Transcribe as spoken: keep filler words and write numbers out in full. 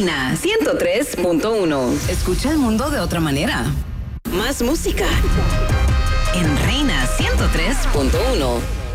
Reina ciento tres punto uno. Escucha el mundo de otra manera. Más música en Reina ciento tres punto uno.